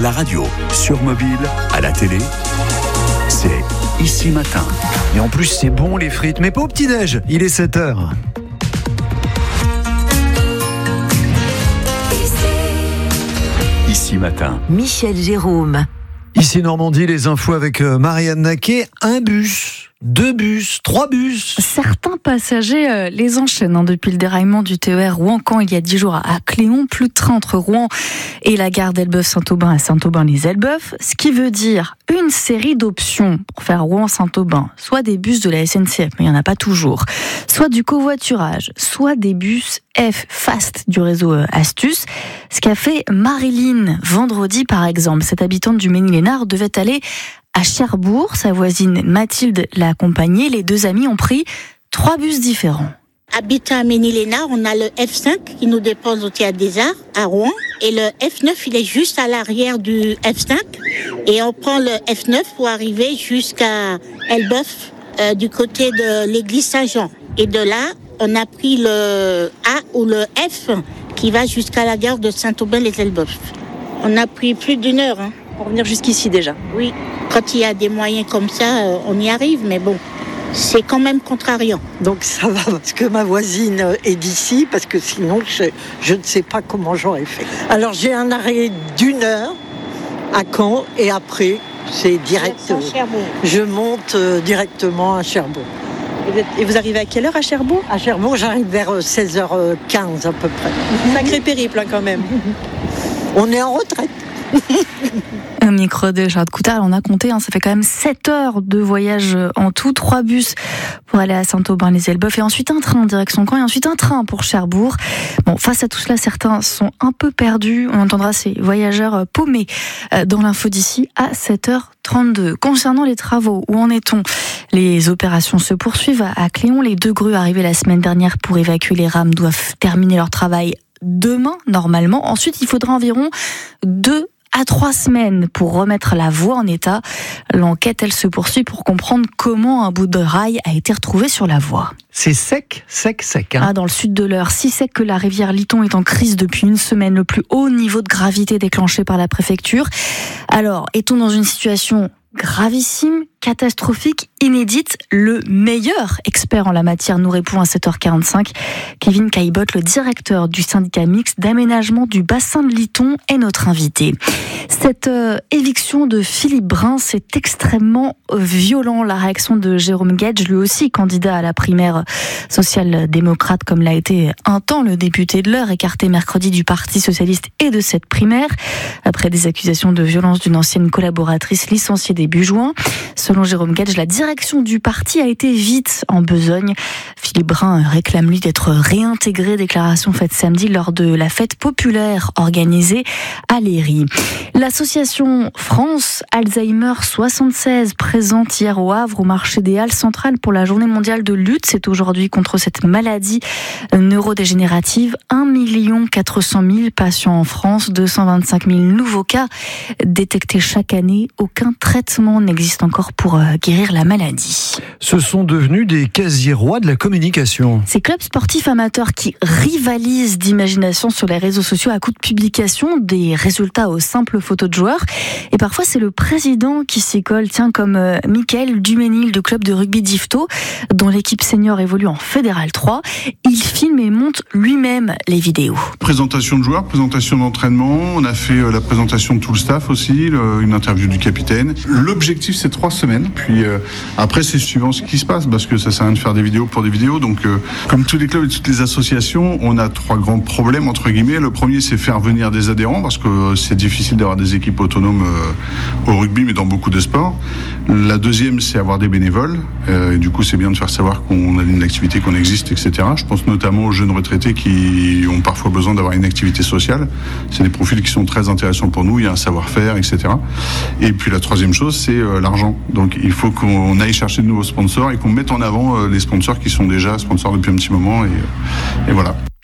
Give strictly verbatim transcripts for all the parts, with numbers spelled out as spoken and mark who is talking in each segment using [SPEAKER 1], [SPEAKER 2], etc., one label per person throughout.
[SPEAKER 1] La radio, sur mobile, à la télé, c'est Ici Matin.
[SPEAKER 2] Et en plus, c'est bon les frites, mais pas au petit-déj, il est sept heures.
[SPEAKER 1] Ici Matin.
[SPEAKER 3] Michel Jérôme.
[SPEAKER 2] Ici Normandie, les infos avec Marianne Naquet. Un bus, deux bus, trois bus.
[SPEAKER 4] Certains passagers euh, les enchaînent hein, depuis le déraillement du T E R Rouen-Caen il y a dix jours à Cléon. Plus de train entre Rouen et la gare d'Elbeuf-Saint-Aubin à Saint-Aubin-les-Elbeuf. Ce qui veut dire une série d'options pour faire Rouen-Saint-Aubin. Soit des bus de la S N C F, mais il n'y en a pas toujours. Soit du covoiturage, soit des bus F Fast du réseau euh, Astuce. Ce qu'a fait Marilyn vendredi par exemple. Cette habitante du Ménil-Lénard devait aller à Cherbourg. Sa voisine Mathilde l'a accompagnée. Les deux amis ont pris trois bus différents.
[SPEAKER 5] Habitant à Ménil-Lénard, on a le F cinq qui nous dépose au Théâtre des Arts à Rouen. Et le F neuf, il est juste à l'arrière du F cinq. Et on prend le F neuf pour arriver jusqu'à Elbeuf, euh, du côté de l'église Saint-Jean. Et de là, on a pris le A ou le F qui va jusqu'à la gare de Saint-Aubin-les-Elbeuf. On a pris plus d'une heure. Hein.
[SPEAKER 6] Pour venir jusqu'ici déjà.
[SPEAKER 5] Oui, quand il y a des moyens comme ça, euh, on y arrive, mais bon, c'est quand même contrariant.
[SPEAKER 7] Donc ça va parce que ma voisine est d'ici, parce que sinon je, je ne sais pas comment j'aurais fait. Alors j'ai un arrêt d'une heure à Caen et après c'est direct. Je monte euh, directement à Cherbourg.
[SPEAKER 6] Et vous, êtes, et vous arrivez à quelle heure à Cherbourg ?
[SPEAKER 7] À Cherbourg, j'arrive vers seize heures quinze à peu près.
[SPEAKER 6] Sacré périple hein, quand même.
[SPEAKER 7] On est en retraite.
[SPEAKER 4] Un micro de Charles Coutard, on a compté, hein, ça fait quand même sept heures de voyage en tout, trois bus pour aller à Saint-Aubin-les-Elbeuf et ensuite un train en direction Caen et ensuite un train pour Cherbourg. Bon, face à tout cela, certains sont un peu perdus. On entendra ces voyageurs paumés dans l'info d'ici à sept heures trente-deux. Concernant les travaux, où en est-on ? Les opérations se poursuivent à Cléon. Les deux grues arrivées la semaine dernière pour évacuer les rames doivent terminer leur travail demain, normalement. Ensuite, il faudra environ deux à trois semaines pour remettre la voie en état. L'enquête, elle se poursuit pour comprendre comment un bout de rail a été retrouvé sur la voie.
[SPEAKER 2] C'est sec, sec, sec. Hein.
[SPEAKER 4] Ah, dans le sud de l'Eure, si sec que la rivière Liton est en crise depuis une semaine, le plus haut niveau de gravité déclenché par la préfecture. Alors, est-on dans une situation gravissime, catastrophique, inédite? Le meilleur expert en la matière nous répond à sept heures quarante-cinq. Kevin Caillebotte, le directeur du syndicat mixte d'aménagement du bassin de Liton, est notre invité. Cette euh, éviction de Philippe Brun, c'est extrêmement violent. La réaction de Jérôme Guedj, lui aussi candidat à la primaire social-démocrate, comme l'a été un temps le député de l'Eure, écarté mercredi du Parti socialiste et de cette primaire, après des accusations de violence d'une ancienne collaboratrice licenciée début juin. Selon Jérôme Guedj, la direction du parti a été vite en besogne. Philippe Brun réclame lui d'être réintégré, déclaration faite samedi lors de la fête populaire organisée à Léry. L'association France Alzheimer soixante-seize, présente hier au Havre au marché des Halles centrales pour la journée mondiale de lutte. C'est aujourd'hui contre cette maladie neurodégénérative. un million quatre cent mille patients en France, deux cent vingt-cinq mille nouveaux cas détectés chaque année. Aucun traitement n'existe encore pour guérir la maladie.
[SPEAKER 2] Ce sont devenus des quasi-rois de la communication.
[SPEAKER 4] Ces clubs sportifs amateurs qui rivalisent d'imagination sur les réseaux sociaux à coup de publication des résultats aux simples photos de joueurs. Et parfois, c'est le président qui s'y colle. Tiens, comme euh, Mickaël Duménil du club de rugby d'Yvetot, dont l'équipe senior évolue en Fédéral trois. Il filme et monte lui-même les vidéos.
[SPEAKER 8] Présentation de joueurs, présentation d'entraînement. On a fait euh, la présentation de tout le staff aussi, le, une interview du capitaine. L'objectif, c'est trois semaines. Puis euh, après, c'est suivant ce qui se passe, parce que ça sert à rien de faire des vidéos pour des vidéos. Donc, euh, comme tous les clubs et toutes les associations, on a trois grands problèmes, entre guillemets. Le premier, c'est faire venir des adhérents, parce que c'est difficile d'avoir des équipes autonomes euh, au rugby, mais dans beaucoup de sports. La deuxième, c'est avoir des bénévoles. Euh, et du coup, c'est bien de faire savoir qu'on a une activité, qu'on existe, et cetera. Je pense notamment aux jeunes retraités qui ont parfois besoin d'avoir une activité sociale. C'est des profils qui sont très intéressants pour nous. Il y a un savoir-faire, et cetera. Et puis la troisième chose, c'est euh, l'argent. Donc, il faut qu'on aille chercher de nouveaux sponsors et qu'on mette en avant euh, les sponsors qui sont déjà sponsors depuis un petit moment. Et, euh, et voilà.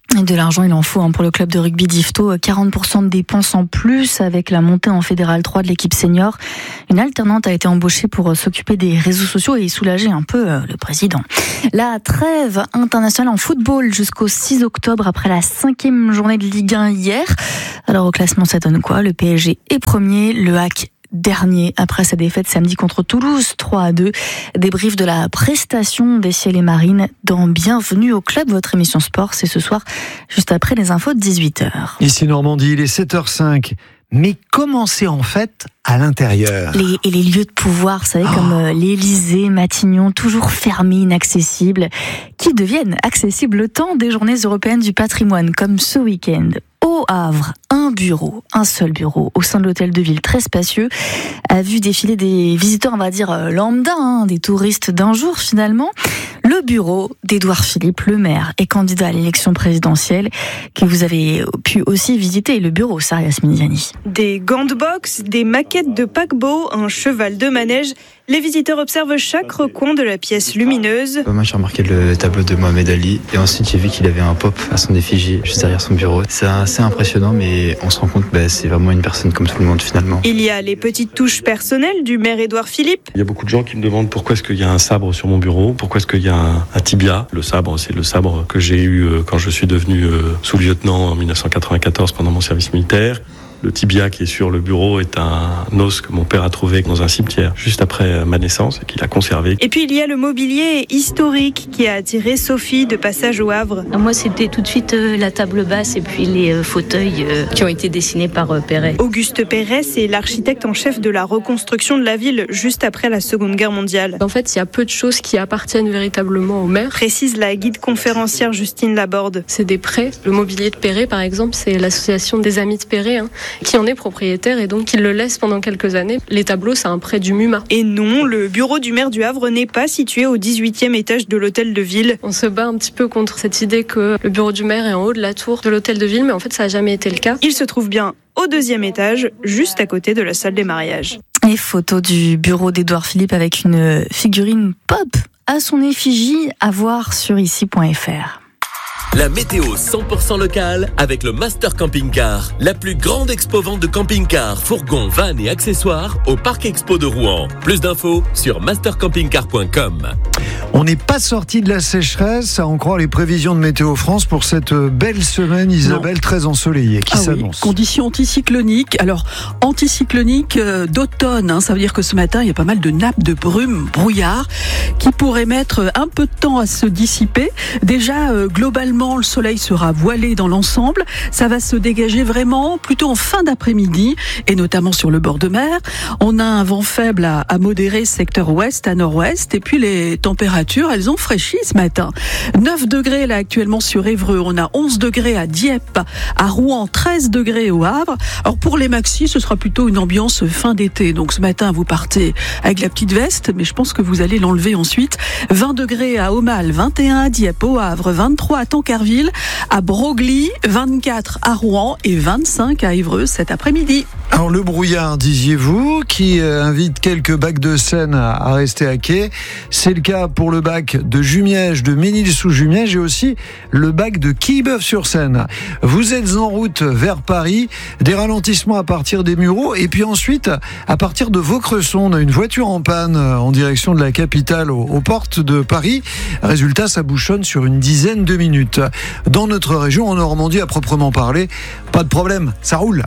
[SPEAKER 4] Et de l'argent, il en faut hein, pour le club de rugby d'Yvetot. quarante pour cent de dépenses en plus avec la montée en Fédéral trois de l'équipe senior. Une alternante a été embauchée pour s'occuper des réseaux sociaux et soulager un peu le président. La trêve internationale en football jusqu'au six octobre après la cinquième journée de Ligue un hier. Alors au classement, ça donne quoi ? Le P S G est premier, le H A C dernier après sa défaite samedi contre Toulouse trois à deux. Débrief de la prestation des Ciels et Marines dans Bienvenue au club. Votre émission sport, c'est ce soir juste après les infos de dix-huit heures.
[SPEAKER 2] Ici Normandie, il est sept heures cinq. Mais comment c'est en fait à l'intérieur ?
[SPEAKER 4] les, Et les lieux de pouvoir, vous savez, oh. comme euh, l'Élysée, Matignon, toujours fermés, inaccessibles, qui deviennent accessibles le temps des journées européennes du patrimoine, comme ce week-end. Au Havre, un bureau, un seul bureau, au sein de l'hôtel de ville très spacieux, a vu défiler des visiteurs, on va dire lambda, hein, des touristes d'un jour finalement. Le bureau d'Édouard Philippe, le maire et candidat à l'élection présidentielle, que vous avez pu aussi visiter, le bureau, Sarah Yasminiani.
[SPEAKER 3] Des gants de boxe, des maquettes de paquebot, un cheval de manège. Les visiteurs observent chaque recoin de la pièce lumineuse.
[SPEAKER 9] Moi, j'ai remarqué le tableau de Mohamed Ali et ensuite j'ai vu qu'il avait un pop à son effigie juste derrière son bureau. C'est assez impressionnant, mais on se rend compte que bah, c'est vraiment une personne comme tout le monde finalement.
[SPEAKER 3] Il y a les petites touches personnelles du maire Édouard Philippe.
[SPEAKER 10] Il y a beaucoup de gens qui me demandent pourquoi est-ce qu'il y a un sabre sur mon bureau, pourquoi est-ce qu'il y a un, un tibia. Le sabre, c'est le sabre que j'ai eu quand je suis devenu sous-lieutenant en dix-neuf cent quatre-vingt-quatorze pendant mon service militaire. Le tibia qui est sur le bureau est un os que mon père a trouvé dans un cimetière juste après ma naissance et qu'il a conservé.
[SPEAKER 3] Et puis il y a le mobilier historique qui a attiré Sophie de passage au Havre.
[SPEAKER 11] Moi, c'était tout de suite euh, la table basse et puis les euh, fauteuils euh, qui ont été dessinés par euh, Perret.
[SPEAKER 3] Auguste Perret, c'est l'architecte en chef de la reconstruction de la ville juste après la Seconde Guerre mondiale.
[SPEAKER 12] En fait, il y a peu de choses qui appartiennent véritablement au maire.
[SPEAKER 3] Précise la guide conférencière Justine Laborde.
[SPEAKER 12] C'est des prêts. Le mobilier de Perret, par exemple, c'est l'association des amis de Perret, hein, qui en est propriétaire et donc il le laisse pendant quelques années. Les tableaux, c'est un prêt du M U M A.
[SPEAKER 3] Et non, le bureau du maire du Havre n'est pas situé au dix-huitième étage de l'hôtel de ville.
[SPEAKER 12] On se bat un petit peu contre cette idée que le bureau du maire est en haut de la tour de l'hôtel de ville, mais en fait, ça n'a jamais été le cas.
[SPEAKER 3] Il se trouve bien au deuxième étage, juste à côté de la salle des mariages.
[SPEAKER 4] Et photo du bureau d'Édouard Philippe avec une figurine pop à son effigie à voir sur ici point f r.
[SPEAKER 13] La météo cent pour cent locale avec le Master Camping Car, la plus grande expo-vente de camping-car, fourgons, vannes et accessoires au Parc Expo de Rouen. Plus d'infos sur master camping car point com.
[SPEAKER 2] On n'est pas sorti de la sécheresse, à en croire les prévisions de Météo France pour cette belle semaine, Isabelle, non. très ensoleillée, qui ah s'annonce.
[SPEAKER 14] Oui. Conditions anticycloniques. Alors, anticycloniques euh, d'automne, hein, ça veut dire que ce matin, il y a pas mal de nappes de brume, brouillard, qui pourraient mettre un peu de temps à se dissiper. Déjà, euh, globalement, le soleil sera voilé dans l'ensemble. Ça va se dégager vraiment plutôt en fin d'après-midi, et notamment sur le bord de mer. On a un vent faible à, à modéré secteur ouest à nord-ouest, et puis les températures, elles ont fraîchi ce matin. neuf degrés là actuellement sur Évreux, on a onze degrés à Dieppe, à Rouen, treize degrés au Havre. Alors pour les maxis, ce sera plutôt une ambiance fin d'été. Donc ce matin, vous partez avec la petite veste, mais je pense que vous allez l'enlever ensuite. vingt degrés à Aumale, vingt et un à Dieppe, au Havre, vingt-trois à Tancarville, à Broglie, vingt-quatre à Rouen et vingt-cinq à Évreux cet après-midi.
[SPEAKER 2] Alors le brouillard, disiez-vous, qui invite quelques bacs de Seine à rester à quai. C'est le cas pour le bac de Jumièges, de Ménil-sous-Jumièges et aussi le bac de Quillebeuf-sur-Seine. Vous êtes en route vers Paris, des ralentissements à partir des Mureaux et puis ensuite à partir de Vaucresson. On a une voiture en panne en direction de la capitale aux, aux portes de Paris. Résultat, ça bouchonne sur une dizaine de minutes. Dans notre région, en Normandie à proprement parler, pas de problème, ça roule.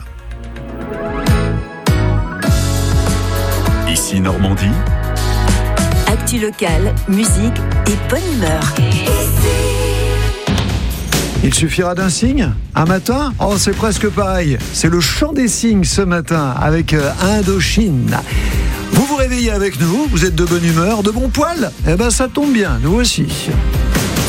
[SPEAKER 1] Ici Normandie.
[SPEAKER 15] Actu locale, musique et bonne humeur.
[SPEAKER 2] Il suffira d'un signe, un matin. Oh, c'est presque pareil. C'est le chant des cygnes ce matin avec Indochine. Vous vous réveillez avec nous, vous êtes de bonne humeur, de bon poil. Eh ben, ça tombe bien, nous aussi.